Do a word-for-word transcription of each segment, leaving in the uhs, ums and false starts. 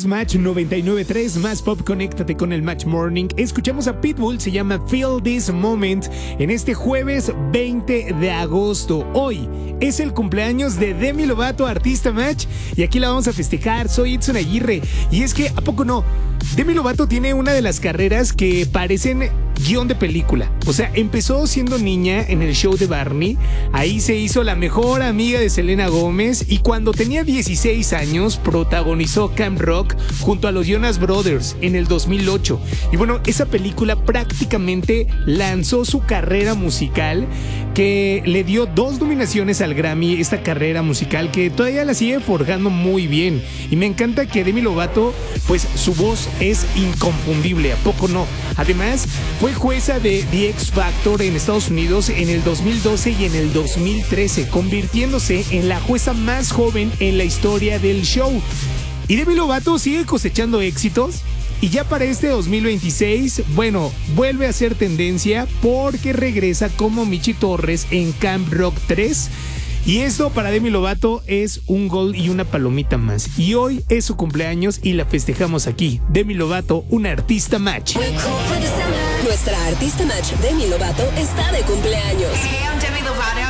es Match noventa y nueve punto tres, Más Pop, conéctate con el Match Morning. Escuchamos a Pitbull, se llama Feel This Moment, en este jueves veinte de agosto. Hoy es el cumpleaños de Demi Lovato, artista Match, y aquí la vamos a festejar. Soy Edson Aguirre, y es que, ¿a poco no? Demi Lovato tiene una de las carreras que parecen guión de película. O sea, empezó siendo niña en el show de Barney. Ahí se hizo la mejor amiga de Selena Gómez, y cuando tenía dieciséis años protagonizó Camp Rock junto a los Jonas Brothers en el dos mil ocho. Y bueno, esa película prácticamente lanzó su carrera musical, que le dio dos nominaciones al Grammy. Esta carrera musical que todavía la sigue forjando muy bien, y me encanta que Demi Lovato, pues su voz es inconfundible, ¿a poco no? Además, fue jueza de The X Factor en Estados Unidos en el dos mil doce y en el dos mil trece, convirtiéndose en la jueza más joven en la historia del show. Y Demi Lovato sigue cosechando éxitos, y ya para este dos mil veintiséis, bueno, vuelve a ser tendencia porque regresa como Michi Torres en Camp Rock tres. Y esto para Demi Lovato es un gol y una palomita más. Y hoy es su cumpleaños y la festejamos aquí. Demi Lovato, una artista Match. Nuestra artista Match, Demi Lovato, está de cumpleaños. Hey, I'm Demi Lovato.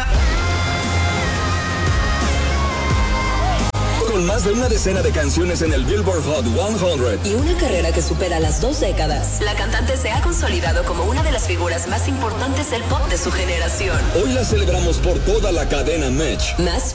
Con más de una decena de canciones en el Billboard Hot cien y una carrera que supera las dos décadas, La cantante se ha consolidado como una de las figuras más importantes del pop de su generación. hoy la celebramos por toda la cadena Match. Más